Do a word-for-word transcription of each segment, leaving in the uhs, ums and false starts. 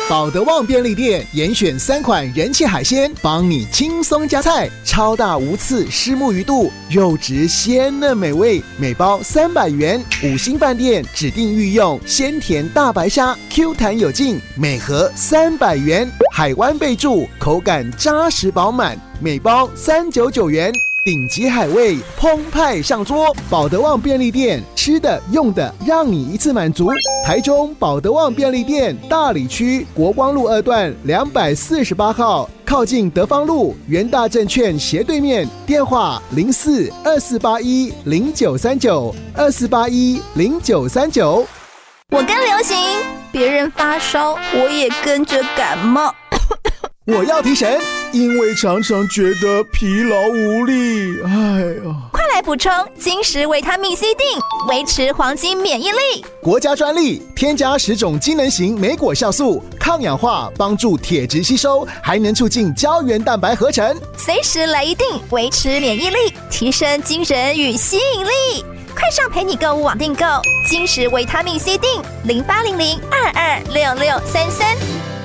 保德旺便利店严选三款人气海鲜，帮你轻松加菜。超大无刺虱目鱼肚，肉质鲜嫩美味，每包三百元。五星饭店指定御用鲜甜大白虾 ，Q 弹有劲，每盒三百元。海湾贝柱，口感扎实饱满，每包三百九十九元。顶级海味澎湃上桌，保德旺便利店，吃的用的让你一次满足。台中保德旺便利店大里区国光路二段两百四十八号，靠近德芳路元大证券斜对面，电话零四二四八一零九三九二四八一零九三九。 我跟流行，别人发烧，我也跟着感冒。 我要提神，因为常常觉得疲劳无力。哎呀， 快来补充金石维他命 C 锭，维持黄金免疫力。 国家专利，添加十种机能型莓果酵素，抗氧化，帮助铁质吸收，还能促进胶原蛋白合成。 随时来一锭，维持免疫力，提升精神与吸引力。快上陪你购物网订购金石维他命 C 锭，零八零零二二六六三三。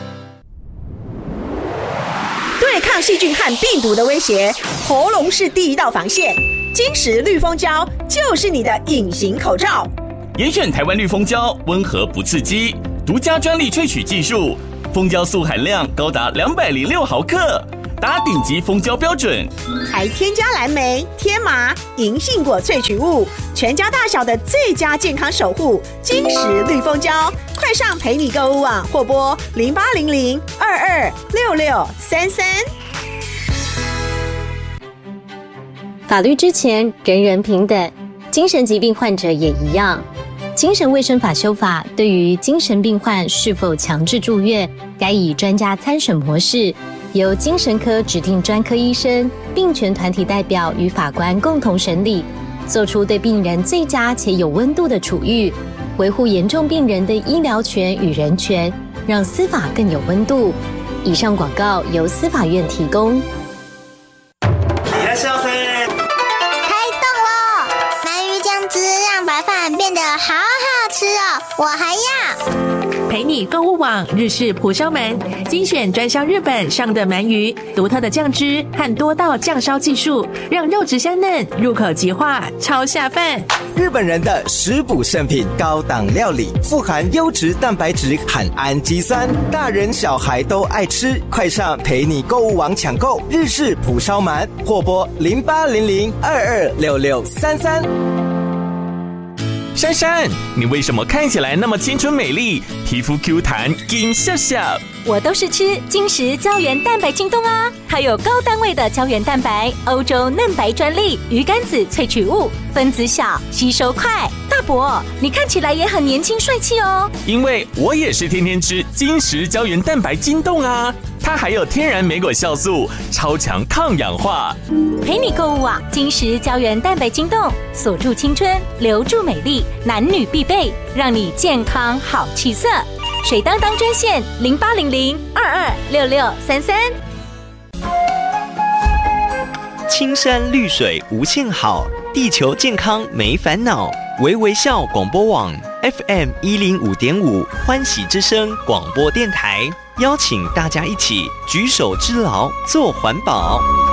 对抗细菌和病毒的威胁，喉咙是第一道防线。金石绿蜂胶就是你的隐形口罩。 严选台湾绿蜂胶，温和不刺激，独家专利萃取技术，蜂胶素含量高达两百零六毫克，达顶级蜂胶标准。 还添加蓝莓、天麻、银杏果萃取物，全家大小的最佳健康守护。金石绿蜂胶，快上陪你购物网或拨零八零零二二六六三三。 法律之前，人人平等，精神疾病患者也一样。精神卫生法修法对于精神病患是否强制住院，该以专家参审模式，由精神科指定专科医生、病权团体代表与法官共同审理，做出对病人最佳且有温度的处遇，维护严重病人的医疗权与人权，让司法更有温度。以上广告由司法院提供。 变得好好吃哦，我还要。 陪你购物网日式蒲烧鳗，精选专销日本上的鳗鱼，独特的酱汁和多道酱烧技术，让肉质香嫩，入口即化，超下饭。 日本人的食补圣品，高档料理，富含优质蛋白质和氨基酸，大人小孩都爱吃。快上陪你购物网抢购日式蒲烧鳗，或拨零八零零二二六六三三。 珊珊，你为什么看起来那么青春美丽，皮肤 Q 弹，金笑笑？ 我都是吃金石胶原蛋白晶冻啊，它有高单位的胶原蛋白，欧洲嫩白专利，鱼肝子萃取物，分子小，吸收快。大伯，你看起来也很年轻帅气哦。 因为我也是天天吃金石胶原蛋白晶冻啊，它还有天然莓果酵素，超强抗氧化。 陪你购物网金石胶原蛋白晶冻，锁住青春，留住美丽，男女必备，让你健康好气色。水当当专线零八零零二二六六三三。 青山绿水无限好，地球健康没烦恼。微微笑广播网 F M 一零五点五欢喜之声广播电台，邀请大家一起举手之劳，做环保。